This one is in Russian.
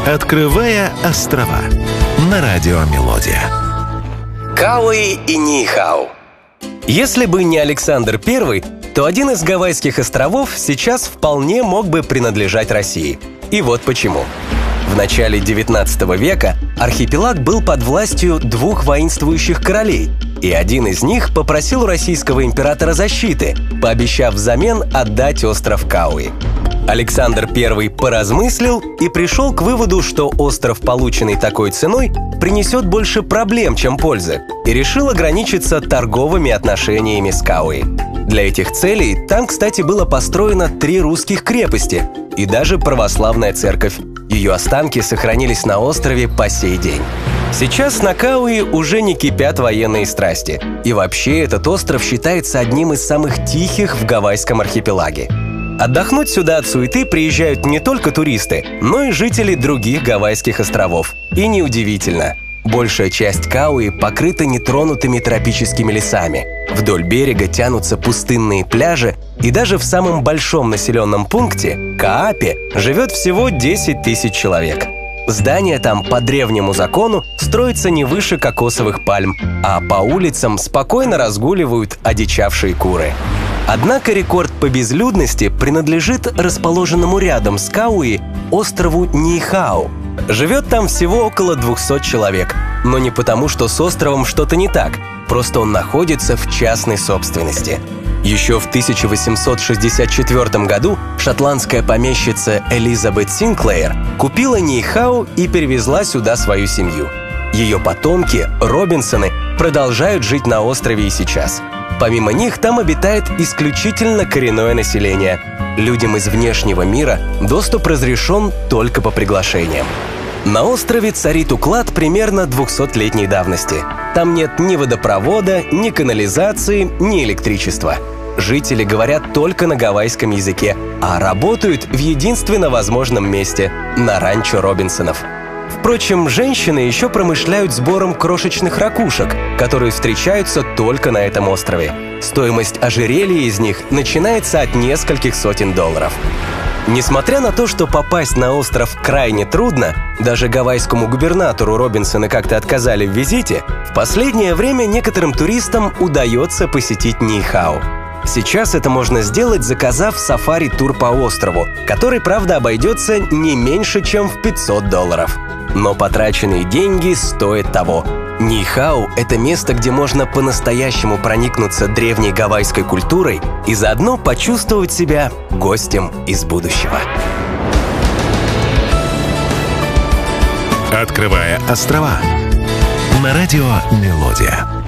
Открывая острова на радио Мелодия. Кауи и Нихау. Если бы не Александр I, то один из Гавайских островов сейчас вполне мог бы принадлежать России. И вот почему. В начале XIX века архипелаг был под властью двух воинствующих королей, и один из них попросил у российского императора защиты, пообещав взамен отдать остров Кауи. Александр I поразмыслил и пришел к выводу, что остров, полученный такой ценой, принесет больше проблем, чем пользы, и решил ограничиться торговыми отношениями с Кауи. Для этих целей там, кстати, было построено 3 русских крепости и даже православная церковь. Ее останки сохранились на острове по сей день. Сейчас на Кауи уже не кипят военные страсти. И вообще этот остров считается одним из самых тихих в Гавайском архипелаге. Отдохнуть сюда от суеты приезжают не только туристы, но и жители других Гавайских островов. И неудивительно. Большая часть Кауи покрыта нетронутыми тропическими лесами. Вдоль берега тянутся пустынные пляжи, и даже в самом большом населенном пункте, Каапе, живет всего 10 тысяч человек. Здания там по древнему закону строятся не выше кокосовых пальм, а по улицам спокойно разгуливают одичавшие куры. Однако рекорд по безлюдности принадлежит расположенному рядом с Кауи острову Нихау. Живет там всего около 200 человек, но не потому, что с островом что-то не так, просто он находится в частной собственности. Еще в 1864 году шотландская помещица Элизабет Синклеер купила Нихау и перевезла сюда свою семью. Ее потомки, Робинсоны, продолжают жить на острове и сейчас. Помимо них там обитает исключительно коренное население. Людям из внешнего мира доступ разрешен только по приглашениям. На острове царит уклад примерно 200-летней давности. Там нет ни водопровода, ни канализации, ни электричества. Жители говорят только на гавайском языке, а работают в единственно возможном месте – на ранчо Робинсонов. Впрочем, женщины еще промышляют сбором крошечных ракушек, которые встречаются только на этом острове. Стоимость ожерелья из них начинается от нескольких сотен долларов. Несмотря на то, что попасть на остров крайне трудно, даже гавайскому губернатору Робинсоны как-то отказали в визите, в последнее время некоторым туристам удается посетить Нихау. Сейчас это можно сделать, заказав сафари-тур по острову, который, правда, обойдется не меньше, чем в $500. Но потраченные деньги стоят того. Нихау — это место, где можно по-настоящему проникнуться древней гавайской культурой и заодно почувствовать себя гостем из будущего. Открывая острова на радио Мелодия.